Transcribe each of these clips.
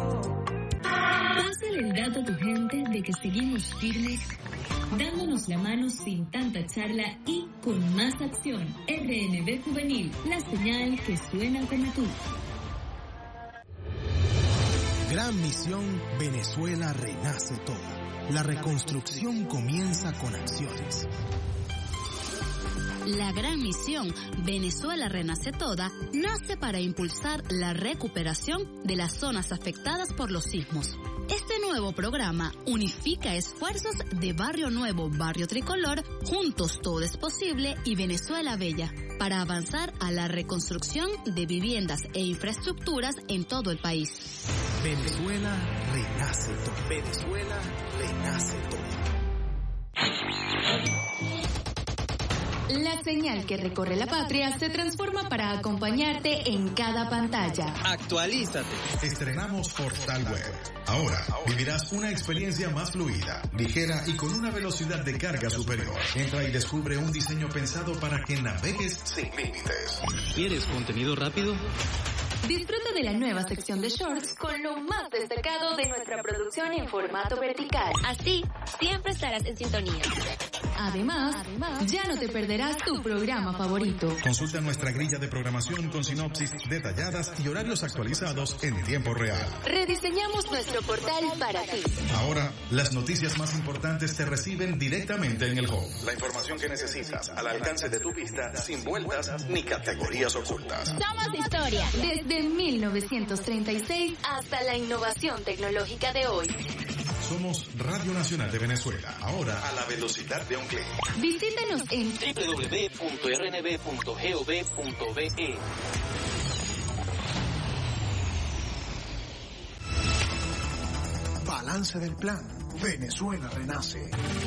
Pásale el dato a tu gente de que seguimos firmes, dándonos la mano sin tanta charla y con más acción. RNB Juvenil, la señal que suena como tú. Gran misión, Venezuela renace toda. La reconstrucción comienza con acciones. La gran misión Venezuela Renace Toda nace para impulsar la recuperación de las zonas afectadas por los sismos. Este nuevo programa unifica esfuerzos de Barrio Nuevo, Barrio Tricolor, Juntos Todo es Posible y Venezuela Bella, para avanzar a la reconstrucción de viviendas e infraestructuras en todo el país. Venezuela renace toda. Venezuela renace toda. La señal que recorre la patria se transforma para acompañarte en cada pantalla. Actualízate. Estrenamos Portal Web. Ahora vivirás una experiencia más fluida, ligera y con una velocidad de carga superior. Entra y descubre un diseño pensado para que navegues sin límites. ¿Quieres contenido rápido? Disfruta de la nueva sección de shorts con lo más destacado de nuestra producción en formato vertical. Así, siempre estarás en sintonía. Además, ya no te perderás tu programa favorito. Consulta nuestra grilla de programación con sinopsis detalladas y horarios actualizados en tiempo real. Rediseñamos nuestro portal para ti. Ahora, las noticias más importantes te reciben directamente en el home. La información que necesitas al alcance de tu vista, sin vueltas ni categorías ocultas. Somos historia. Desde 1936 hasta la innovación tecnológica de hoy. Somos Radio Nacional de Venezuela, ahora a la velocidad de un clic. Visítanos en www.rnb.gov.be. Balance del plan. Venezuela renace.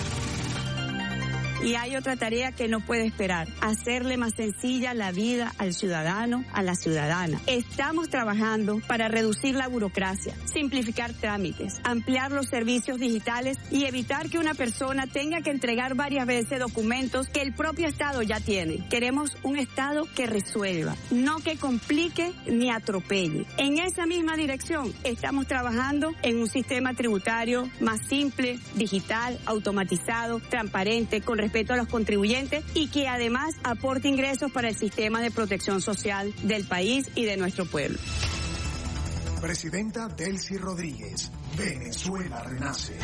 Y hay otra tarea que no puede esperar, hacerle más sencilla la vida al ciudadano, a la ciudadana. Estamos trabajando para reducir la burocracia, simplificar trámites, ampliar los servicios digitales y evitar que una persona tenga que entregar varias veces documentos que el propio Estado ya tiene. Queremos un Estado que resuelva, no que complique ni atropelle. En esa misma dirección estamos trabajando en un sistema tributario más simple, digital, automatizado, transparente, con respeto a los contribuyentes y que además aporte ingresos para el sistema de protección social del país y de nuestro pueblo. Presidenta Delcy Rodríguez. Venezuela renace.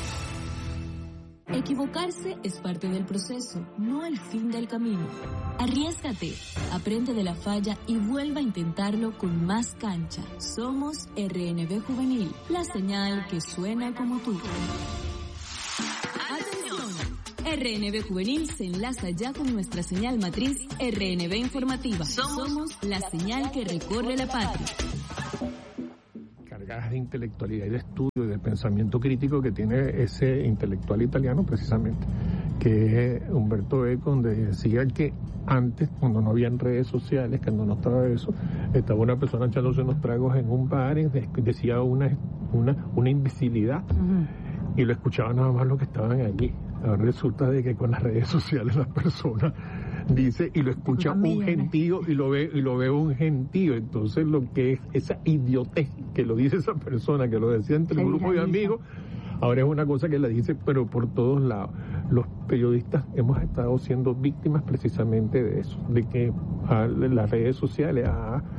Equivocarse es parte del proceso, no el fin del camino. Arriésgate, aprende de la falla y vuelva a intentarlo con más cancha. Somos RNB Juvenil, la señal que suena como tú. ¡Atención! RNB Juvenil se enlaza ya con nuestra señal matriz RNB Informativa. Somos la señal que recorre la patria. Cargadas de intelectualidad y de estudio y de pensamiento crítico que tiene ese intelectual italiano precisamente, que es Umberto Eco, donde decía que antes, cuando no habían redes sociales, cuando no estaba eso, estaba una persona echándose unos tragos en un bar y decía una imbecilidad. Y lo escuchaban nada más los que estaban allí. Ahora resulta de que con las redes sociales las personas dice y lo escucha un gentío y lo ve un gentío. Entonces lo que es esa idiotez que lo dice esa persona, que lo decía entre el grupo de amigos, ahora es una cosa que la dice pero por todos lados. Los periodistas hemos estado siendo víctimas precisamente de eso, de que las redes sociales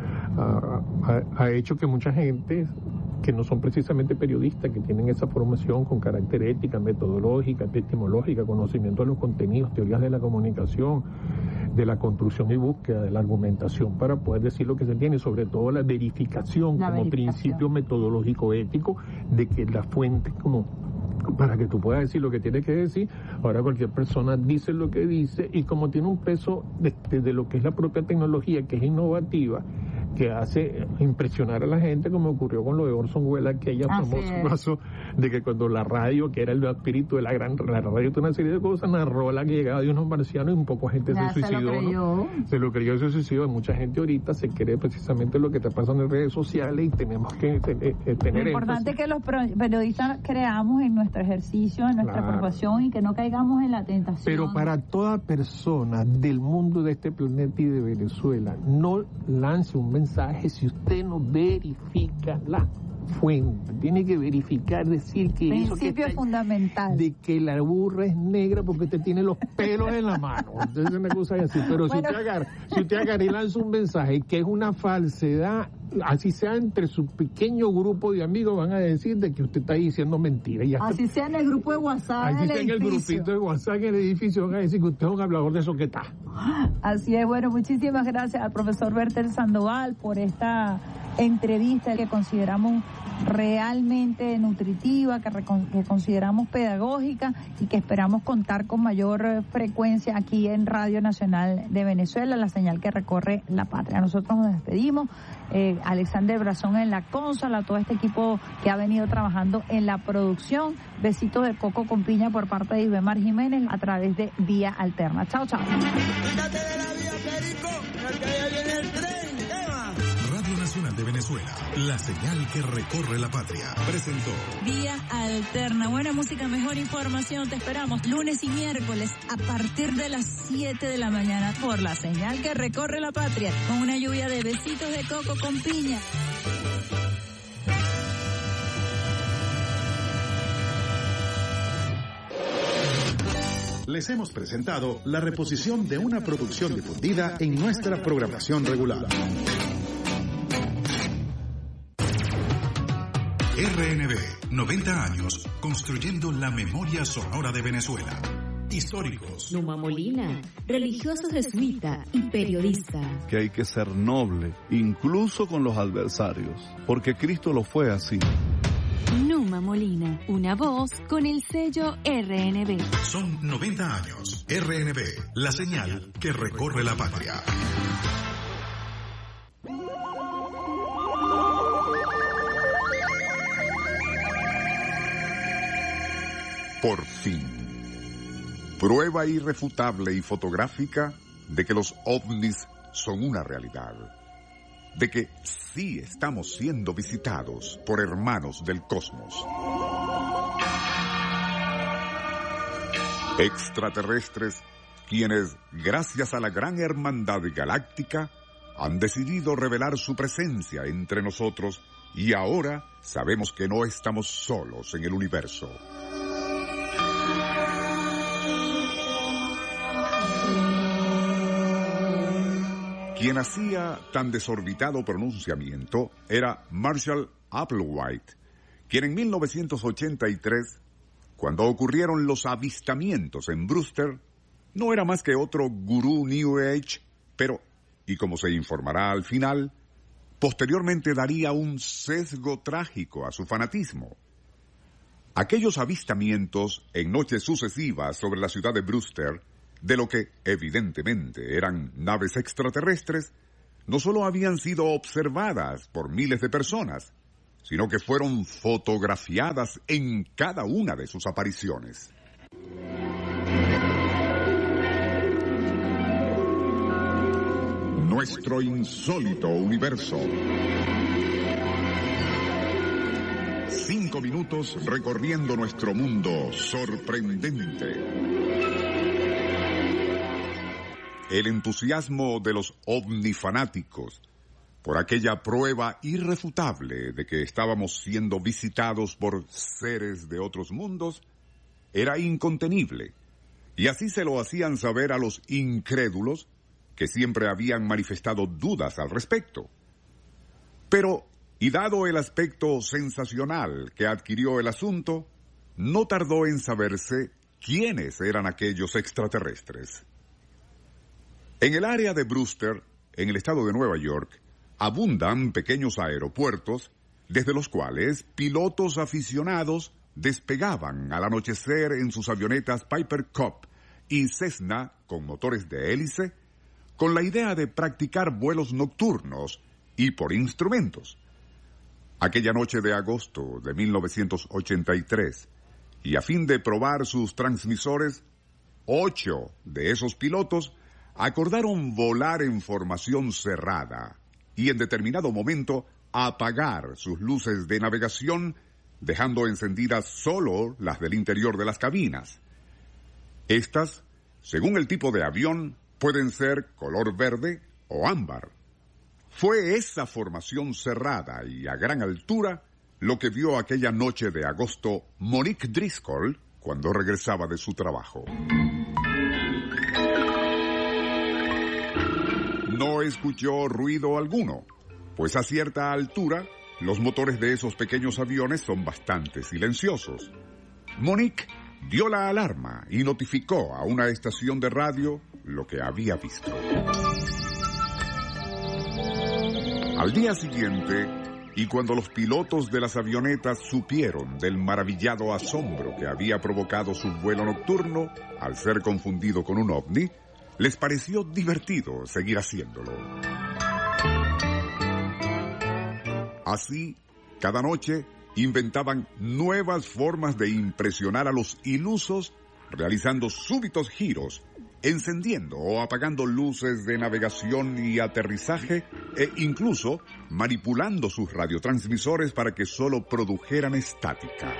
ha hecho que mucha gente que no son precisamente periodistas, que tienen esa formación con carácter ética, metodológica, epistemológica, conocimiento de los contenidos, teorías de la comunicación, de la construcción y búsqueda, de la argumentación para poder decir lo que se tiene, y sobre todo la verificación como principio metodológico ético de que la fuente como para que tú puedas decir lo que tienes que decir. Ahora cualquier persona dice lo que dice y como tiene un peso de lo que es la propia tecnología, que es innovativa, que hace impresionar a la gente, como ocurrió con lo de Orson Welles, aquella famoso caso de que cuando la radio, que era el espíritu de la radio, una serie de cosas, narró la llegada de unos marcianos y un poco gente se suicidó. Se lo creyó y se suicidó. Mucha gente ahorita se cree precisamente lo que está pasando en redes sociales y tenemos que tener lo importante es que los periodistas creamos en nuestro ejercicio, en nuestra profesión y que no caigamos en la tentación. Pero para toda persona del mundo de este planeta y de Venezuela, no lance un mensaje si usted no verifica la fuente, tiene que verificar, decir que principio eso que fundamental de que la burra es negra porque usted tiene los pelos en la mano. Entonces una cosa así. Pero bueno, si usted agarra y lanza un mensaje que es una falsedad, así sea entre su pequeño grupo de amigos, van a decir de que usted está diciendo mentira. Y así sea en el grupo de WhatsApp, así sea en el grupito de WhatsApp en el edificio, van a decir que usted es un hablador de soquetá. Así es. Bueno, muchísimas gracias al profesor Bertel Sandoval por esta entrevista que consideramos realmente nutritiva, que consideramos pedagógica y que esperamos contar con mayor frecuencia aquí en Radio Nacional de Venezuela, la señal que recorre la patria. Nosotros nos despedimos. Alexander Brazón en la consola, todo este equipo que ha venido trabajando en la producción. Besitos de coco con piña por parte de Ibemar Jiménez a través de Vía Alterna. Chao, chao. Radio Nacional de Venezuela, la señal que recorre la patria, presentó Vía Alterna. Buena música, mejor información. Te esperamos lunes y miércoles a partir de las 7 de la mañana por la señal que recorre la patria, con una lluvia de besitos de coco con piña. Les hemos presentado la reposición de una producción difundida en nuestra programación regular. RNB, 90 años, construyendo la memoria sonora de Venezuela. Históricos. Numa Molina, religioso jesuita y periodista. Que hay que ser noble, incluso con los adversarios, porque Cristo lo fue así. Numa Molina, una voz con el sello RNB. Son 90 años. RNB, la señal que recorre la patria. Por fin, prueba irrefutable y fotográfica de que los ovnis son una realidad, de que sí estamos siendo visitados por hermanos del cosmos. Extraterrestres, quienes, gracias a la gran hermandad galáctica, han decidido revelar su presencia entre nosotros y ahora sabemos que no estamos solos en el universo. Quien hacía tan desorbitado pronunciamiento era Marshall Applewhite, quien en 1983, cuando ocurrieron los avistamientos en Brewster, no era más que otro gurú New Age, pero, y como se informará al final, posteriormente daría un sesgo trágico a su fanatismo. Aquellos avistamientos en noches sucesivas sobre la ciudad de Brewster, de lo que evidentemente eran naves extraterrestres, no solo habían sido observadas por miles de personas, sino que fueron fotografiadas en cada una de sus apariciones. Nuestro insólito universo. 5 minutos recorriendo nuestro mundo sorprendente. El entusiasmo de los ovnifanáticos por aquella prueba irrefutable de que estábamos siendo visitados por seres de otros mundos era incontenible, y así se lo hacían saber a los incrédulos que siempre habían manifestado dudas al respecto. Pero, y dado el aspecto sensacional que adquirió el asunto, no tardó en saberse quiénes eran aquellos extraterrestres. En el área de Brewster, en el estado de Nueva York, abundan pequeños aeropuertos desde los cuales pilotos aficionados despegaban al anochecer en sus avionetas Piper Cub y Cessna con motores de hélice, con la idea de practicar vuelos nocturnos y por instrumentos. Aquella noche de agosto de 1983, y a fin de probar sus transmisores, 8 de esos pilotos acordaron volar en formación cerrada y en determinado momento apagar sus luces de navegación, dejando encendidas solo las del interior de las cabinas. Estas, según el tipo de avión, pueden ser color verde o ámbar. Fue esa formación cerrada y a gran altura lo que vio aquella noche de agosto Monique Driscoll cuando regresaba de su trabajo. No escuchó ruido alguno, pues a cierta altura los motores de esos pequeños aviones son bastante silenciosos. Monique dio la alarma y notificó a una estación de radio lo que había visto. Al día siguiente, y cuando los pilotos de las avionetas supieron del maravillado asombro que había provocado su vuelo nocturno al ser confundido con un ovni, les pareció divertido seguir haciéndolo. Así, cada noche inventaban nuevas formas de impresionar a los ilusos, realizando súbitos giros, encendiendo o apagando luces de navegación y aterrizaje e incluso manipulando sus radiotransmisores para que solo produjeran estática.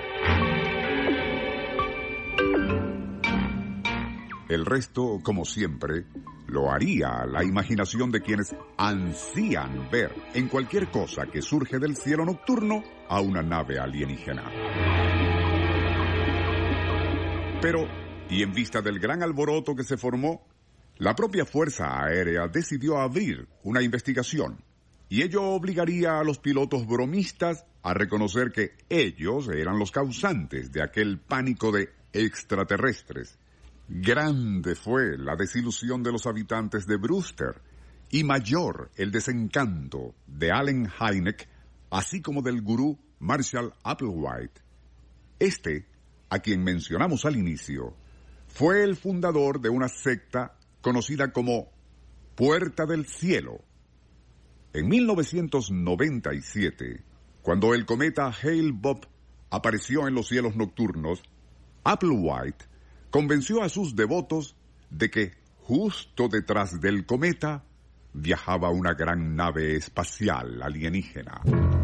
El resto, como siempre, lo haría la imaginación de quienes ansían ver en cualquier cosa que surge del cielo nocturno a una nave alienígena. Pero, y en vista del gran alboroto que se formó, la propia Fuerza Aérea decidió abrir una investigación, y ello obligaría a los pilotos bromistas a reconocer que ellos eran los causantes de aquel pánico de extraterrestres. Grande fue la desilusión de los habitantes de Brewster, y mayor el desencanto de Allen Hynek, así como del gurú Marshall Applewhite. A quien mencionamos al inicio, fue el fundador de una secta conocida como Puerta del Cielo. En 1997, cuando el cometa Hale-Bopp apareció en los cielos nocturnos, Applewhite convenció a sus devotos de que justo detrás del cometa viajaba una gran nave espacial alienígena.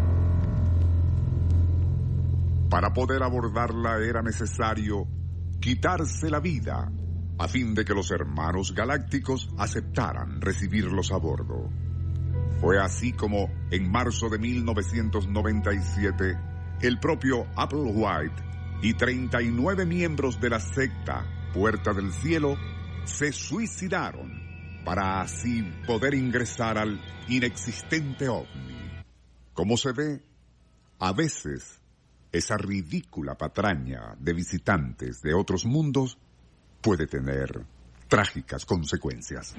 Para poder abordarla era necesario quitarse la vida, a fin de que los hermanos galácticos aceptaran recibirlos a bordo. Fue así como, en marzo de 1997, el propio Applewhite y 39 miembros de la secta Puerta del Cielo se suicidaron para así poder ingresar al inexistente ovni. Como se ve, a veces esa ridícula patraña de visitantes de otros mundos puede tener trágicas consecuencias.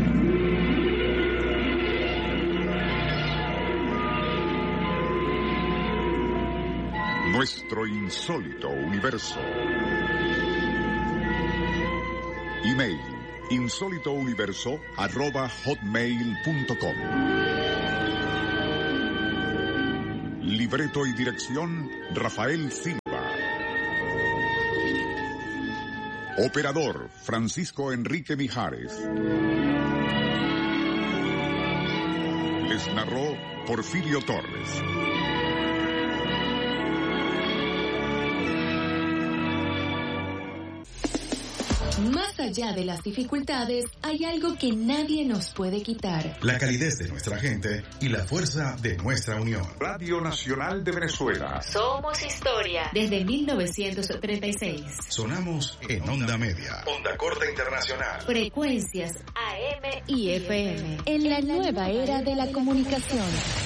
Nuestro insólito universo. Email insólitouniverso@hotmail.com. Libreto y dirección Rafael Silva. Operador Francisco Enrique Mijares. Les narró Porfirio Torres. Más allá de las dificultades, hay algo que nadie nos puede quitar. La calidez de nuestra gente y la fuerza de nuestra unión. Radio Nacional de Venezuela. Somos historia. Desde 1936. Sonamos en onda media. Onda corta internacional. Frecuencias AM y FM. En la nueva era de la comunicación.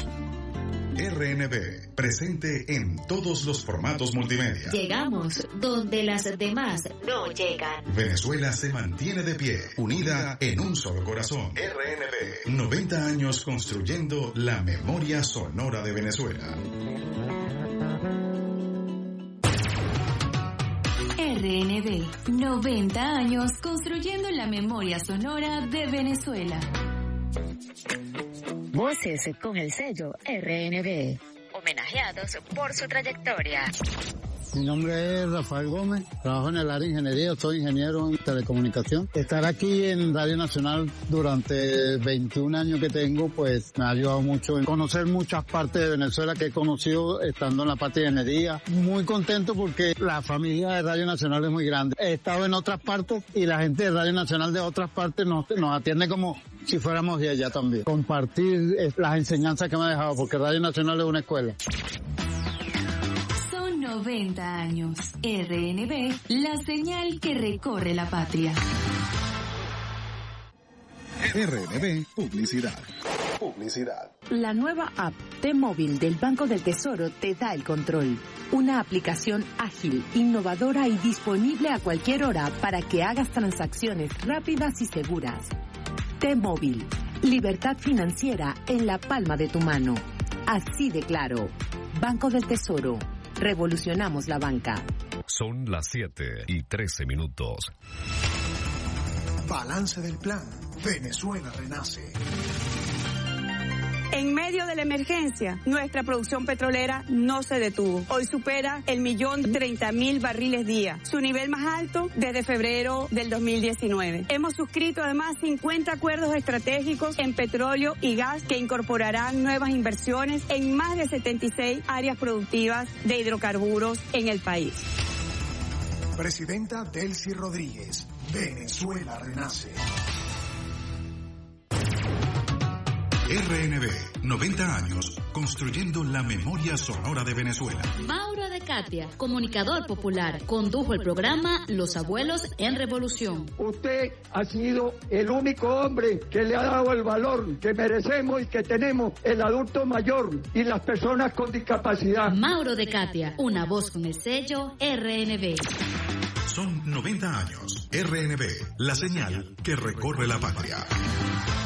RNB, presente en todos los formatos multimedia. Llegamos donde las demás no llegan. Venezuela se mantiene de pie, unida en un solo corazón. RNB, 90 años construyendo la memoria sonora de Venezuela. RNB, 90 años construyendo la memoria sonora de Venezuela. Voces con el sello RNB, homenajeados por su trayectoria. Mi nombre es Rafael Gómez, trabajo en el área de ingeniería, soy ingeniero en telecomunicación. Estar aquí en Radio Nacional durante 21 años que tengo, pues me ha ayudado mucho en conocer muchas partes de Venezuela que he conocido estando en la parte de ingeniería. Muy contento porque la familia de Radio Nacional es muy grande. He estado en otras partes y la gente de Radio Nacional de otras partes nos atiende como si fuéramos de allá también. Compartir las enseñanzas que me ha dejado, porque Radio Nacional es una escuela. 90 años. RNB, la señal que recorre la patria. RNB Publicidad. La nueva app T-Móvil del Banco del Tesoro te da el control. Una aplicación ágil, innovadora y disponible a cualquier hora para que hagas transacciones rápidas y seguras. T-Móvil, libertad financiera en la palma de tu mano. Así de claro. Banco del Tesoro. Revolucionamos la banca. Son las 7:13. Balance del plan. Venezuela renace. En medio de la emergencia, nuestra producción petrolera no se detuvo. Hoy supera 1.030.000 barriles día, su nivel más alto desde febrero del 2019. Hemos suscrito además 50 acuerdos estratégicos en petróleo y gas que incorporarán nuevas inversiones en más de 76 áreas productivas de hidrocarburos en el país. Presidenta Delcy Rodríguez. Venezuela renace. RNB, 90 años, construyendo la memoria sonora de Venezuela. Mauro de Katia, comunicador popular, condujo el programa Los Abuelos en Revolución. Usted ha sido el único hombre que le ha dado el valor que merecemos y que tenemos el adulto mayor y las personas con discapacidad. Mauro de Katia, una voz con el sello RNB. Son 90 años. RNB, la señal que recorre la patria.